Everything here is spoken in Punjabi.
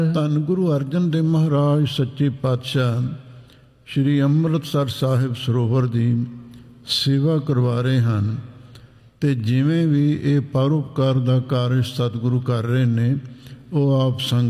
ਧੰਨ ਗੁਰੂ ਅਰਜਨ ਦੇਵ ਮਹਾਰਾਜ ਸੱਚੇ ਪਾਤਸ਼ਾਹ ਸ਼੍ਰੀ ਅੰਮ੍ਰਿਤਸਰ ਸਾਹਿਬ ਸਰੋਵਰ ਦੀ ਸੇਵਾ ਕਰਵਾ ਰਹੇ ਹਨ ਅਤੇ ਜਿਵੇਂ ਵੀ ਇਹ ਪਰਉਪਕਾਰ ਦਾ ਕਾਰਜ ਸਤਿਗੁਰੂ ਕਰ ਰਹੇ ਨੇ ਉਹ ਆਪ ਸੰਗ